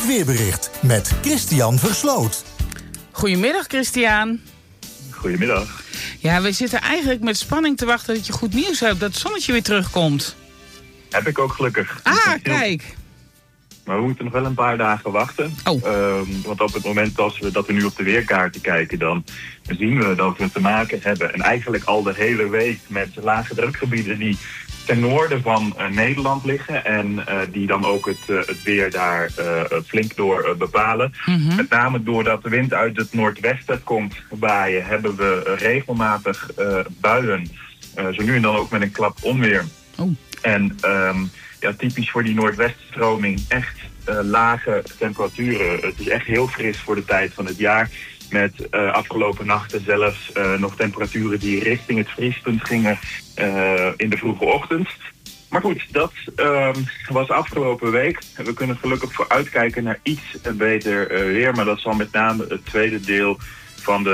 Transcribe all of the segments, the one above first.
Het weerbericht met Christian Versloot. Goedemiddag, Christian. Goedemiddag. Ja, we zitten eigenlijk met spanning te wachten dat je goed nieuws hebt, dat het zonnetje weer terugkomt. Heb ik ook gelukkig. Kijk. Maar we moeten nog wel een paar dagen wachten. Want op het moment dat we nu op de weerkaarten kijken, dan zien we dat we te maken hebben. En eigenlijk al de hele week met lage drukgebieden die ten noorden van Nederland liggen. En die dan ook het weer daar flink door bepalen. Mm-hmm. Met name doordat de wind uit het noordwesten komt waaien, hebben we regelmatig buien. Zo nu en dan ook met een klap onweer. En typisch voor die noordweststroming echt lage temperaturen. Het is echt heel fris voor de tijd van het jaar. Met afgelopen nachten zelfs nog temperaturen die richting het vriespunt gingen in de vroege ochtend. Maar goed, dat was afgelopen week. We kunnen gelukkig vooruitkijken naar iets beter weer. Maar dat zal met name het tweede deel van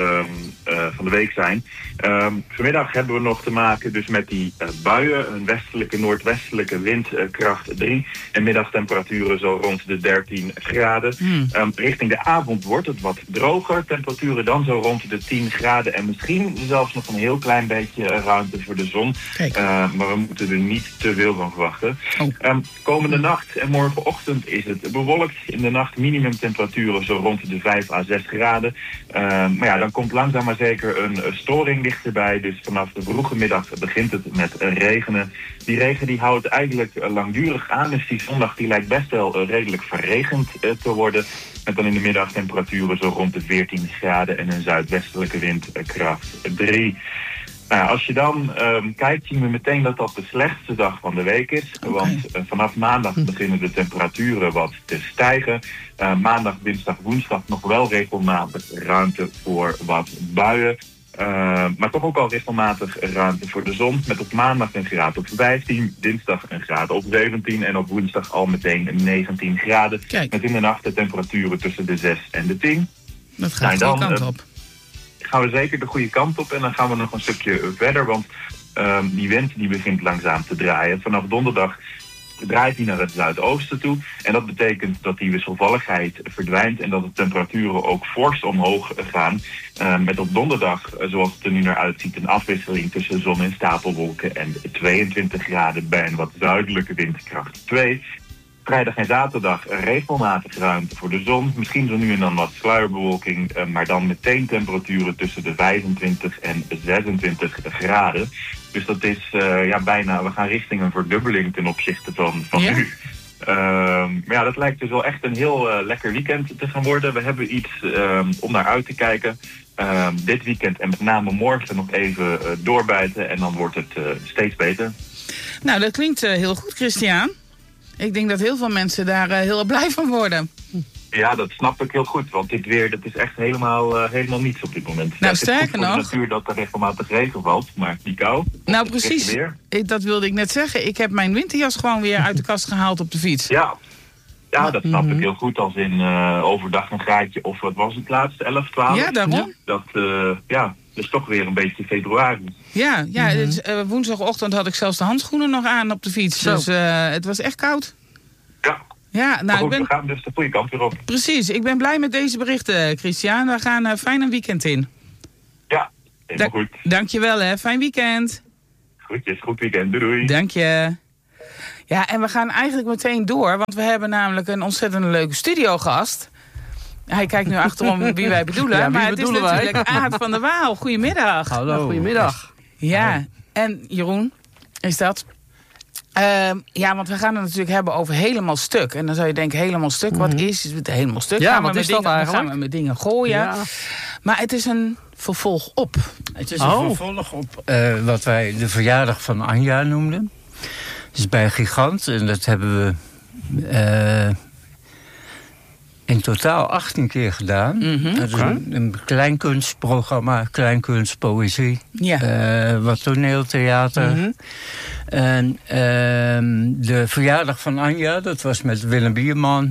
de week zijn. Vanmiddag hebben we nog te maken dus met die buien. Een westelijke, noordwestelijke wind, kracht 3. En middagtemperaturen zo rond de 13 graden. Richting de avond wordt het wat droger. Temperaturen dan zo rond de 10 graden. En misschien zelfs nog een heel klein beetje ruimte voor de zon. Maar we moeten er niet te veel van verwachten. Komende nacht en morgenochtend is het bewolkt. In de nacht minimumtemperaturen zo rond de 5 à 6 graden. Maar ja, dan komt langzaam maar zeker een storing dichterbij. Dus vanaf de vroege middag begint het met regenen. Die regen die houdt eigenlijk langdurig aan. Dus die zondag die lijkt best wel redelijk verregend te worden. Met dan in de middag temperaturen zo rond de 14 graden en een zuidwestelijke wind kracht 3. Nou, als je dan kijkt, zien we meteen dat dat de slechtste dag van de week is. Want vanaf maandag beginnen de temperaturen wat te stijgen. Maandag, dinsdag, woensdag nog wel regelmatig ruimte voor wat buien. Maar toch ook al regelmatig ruimte voor de zon. Met op maandag een graad op 15, dinsdag een graad op 17 en op woensdag al meteen 19 graden. Kijk. Met in de nacht de temperaturen tussen de 6 en de 10. Dat gaat de goede kant op. Gaan we zeker de goede kant op en dan gaan we nog een stukje verder, want die wind die begint langzaam te draaien. Vanaf donderdag draait hij naar het zuidoosten toe en dat betekent dat die wisselvalligheid verdwijnt en dat de temperaturen ook fors omhoog gaan. Met op donderdag, zoals het er nu naar uitziet, een afwisseling tussen zon en stapelwolken en 22 graden bij een wat zuidelijke windkracht 2. Vrijdag en zaterdag regelmatig ruimte voor de zon. Misschien zo nu en dan wat sluierbewolking, maar dan meteen temperaturen tussen de 25 en 26 graden. Dus dat is bijna, we gaan richting een verdubbeling ten opzichte van nu. Maar dat lijkt dus wel echt een heel lekker weekend te gaan worden. We hebben iets om naar uit te kijken. Dit weekend en met name morgen nog even doorbijten en dan wordt het steeds beter. Nou, dat klinkt heel goed, Christian. Ik denk dat heel veel mensen daar heel blij van worden. Ja, dat snap ik heel goed. Want dit weer, dat is echt helemaal niets op dit moment. Nou, sterker nog. Het is natuurlijk dat er regelmatig regen valt, maar die kou. Nou, precies. Dat wilde ik net zeggen. Ik heb mijn winterjas gewoon weer uit de kast gehaald op de fiets. Ja, dat snap ik heel goed. Als in overdag een graadje of wat was het laatste? 11, 12? Ja, daarom. Dat is toch weer een beetje februari. Ja, dus, woensdagochtend had ik zelfs de handschoenen nog aan op de fiets. Zo. Dus het was echt koud. Ja, nou, goed, we gaan dus de goede kant weer op. Precies, ik ben blij met deze berichten, Christian. We gaan fijn een weekend in. Ja, helemaal goed. Dankjewel, hè. Fijn weekend. Groetjes, goed weekend. Doei, doei. Dank je. Ja, en we gaan eigenlijk meteen door, want we hebben namelijk een ontzettend leuke studiogast. Hij kijkt nu achterom wie wij bedoelen. Ja, maar het is natuurlijk Aad van der Waal. Goedemiddag. Hallo. Goedemiddag. Ja, en Jeroen, is dat? Want we gaan het natuurlijk hebben over helemaal stuk. En dan zou je denken, helemaal stuk, wat is het helemaal stuk? Ja, wat is dat eigenlijk? Gaan we met dingen gooien. Ja. Maar het is een vervolg op. Het is een vervolg op wat wij de verjaardag van Anja noemden. Dus bij Gigant. En dat hebben we in totaal 18 keer gedaan. Dat is een kleinkunstprogramma, kleinkunst, poëzie, wat toneeltheater. En de verjaardag van Anja, dat was met Willem Bierman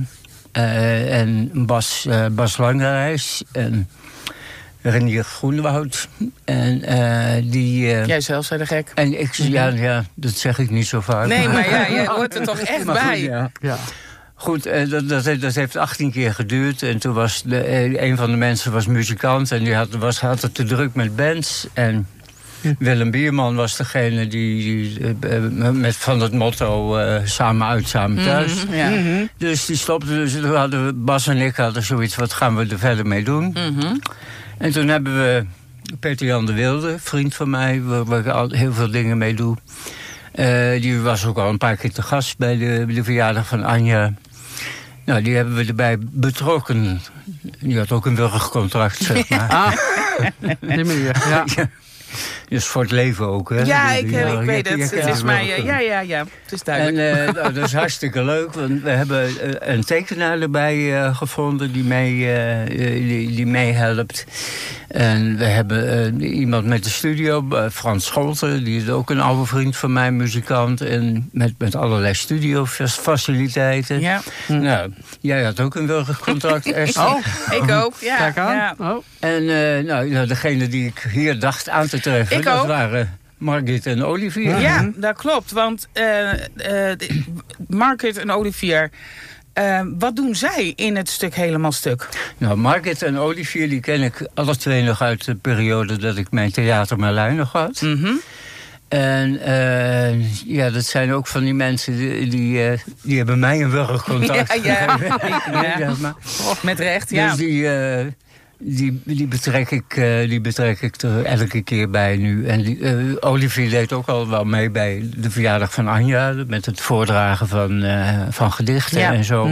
en Bas Langerijs en Renier Groenwoud. En jij zelf zei de gek. En ik, ja, dat zeg ik niet zo vaak. Nee, maar jij hoort er toch echt bij. Ja. Goed, dat heeft 18 keer geduurd. En toen was een van de mensen was muzikant. En die had het te druk met bands. En Willem Bierman was degene die met van het motto samen uit, samen thuis. Dus die stopte. Dus toen hadden Bas en ik zoiets, wat gaan we er verder mee doen? En toen hebben we Peter Jan de Wilde, vriend van mij, waar ik al heel veel dingen mee doe. Die was ook al een paar keer te gast bij de verjaardag van Anja. Nou, die hebben we erbij betrokken. Die had ook een wurgcontract, zeg maar. Die manier, ja. Dus voor het leven ook, hè? Ja, ik weet het. Het is mij... Ja. Het is duidelijk. En dat is hartstikke leuk. Want we hebben een tekenaar erbij gevonden die meehelpt. En we hebben iemand met de studio, Frans Scholten. Die is ook een oude vriend van mij, muzikant. En met allerlei studiofaciliteiten. Ja. Nou, jij had ook een wurgcontract, Esther. Oh, ik ook, ja. Kijk aan. Ja. Oh. En degene die ik hier dacht aan te treffen, dat waren Margit en Olivier. Ja, dat klopt. Want Margit en Olivier, wat doen zij in het stuk Helemaal Stuk? Nou, Margit en Olivier, die ken ik alle twee nog uit de periode dat ik mijn Theater Merlijn nog had. En dat zijn ook van die mensen die hebben mij een wurgcontract gegeven. Met recht, ja. Dus die betrek ik er elke keer bij nu. En Olivier deed ook al wel mee bij de verjaardag van Anja, met het voordragen van gedichten en zo.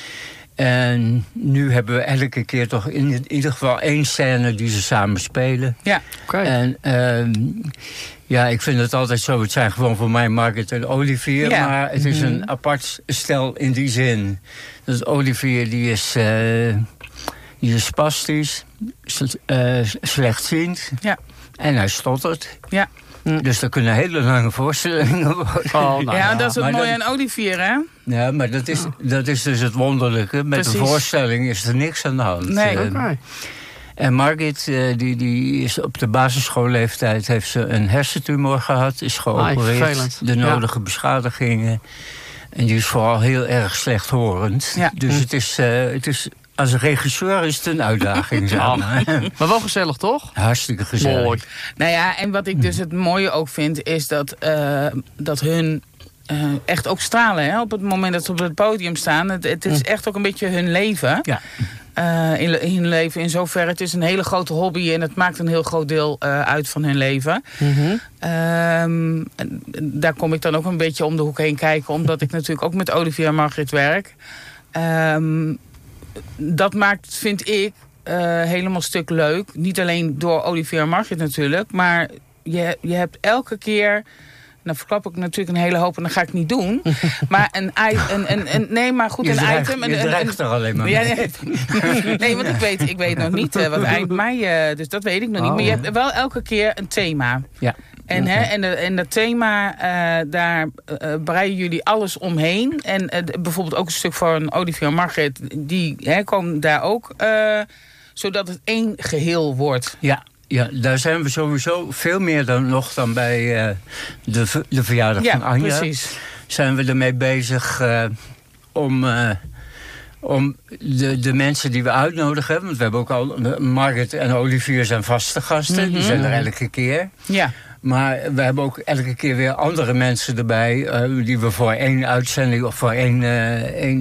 En nu hebben we elke keer toch in ieder geval 1 scène die ze samen spelen. Ja. Okay. En ik vind het altijd zo. Het zijn gewoon voor mij Margit en Olivier. Ja. Maar het is een apart stel in die zin. Dus Olivier die is spastisch, slechtziend. Ja. En hij stottert. Ja. Dus er kunnen hele lange voorstellingen worden. Dat is het mooie aan Olivier, hè? Ja, maar dat is dus het wonderlijke. Met de voorstelling is er niks aan de hand. Nee. En Margit, die is op de basisschoolleeftijd, heeft ze een hersentumor gehad. Is geopereerd. De nodige beschadigingen. En die is vooral heel erg slechthorend. Ja. Dus het is als een regisseur is het een uitdaging. Maar wel gezellig, toch? Hartstikke gezellig. Mooi. Nou ja, en wat ik dus het mooie ook vind, is dat hun echt ook stralen. Hè? Op het moment dat ze op het podium staan. Het is echt ook een beetje hun leven. Ja. In hun leven. In zoverre, het is een hele grote hobby en het maakt een heel groot deel uit van hun leven. Daar kom ik dan ook een beetje om de hoek heen kijken, omdat ik natuurlijk ook met Olivier en Margrit werk. Dat maakt, vind ik, helemaal stuk leuk. Niet alleen door Olivier en Margrit natuurlijk, maar je hebt elke keer... Nou verklap ik natuurlijk een hele hoop en dat ga ik niet doen. Maar een item... Je dreigt er alleen maar mee. Nee, want ik weet nog niet wat eind mei... dus dat weet ik nog niet. Maar je hebt wel elke keer een thema. Ja. En dat thema, daar breien jullie alles omheen. En bijvoorbeeld ook een stuk van Olivier en Margrit... die komen daar ook... zodat het één geheel wordt. Ja, daar zijn we sowieso veel meer dan bij de verjaardag van Anja. Precies. Zijn we ermee bezig om de mensen die we uitnodigen. Want we hebben ook al... Margit en Olivier zijn vaste gasten. Die zijn er elke keer. Ja. Maar we hebben ook elke keer weer andere mensen erbij... die we voor 1 uitzending of voor één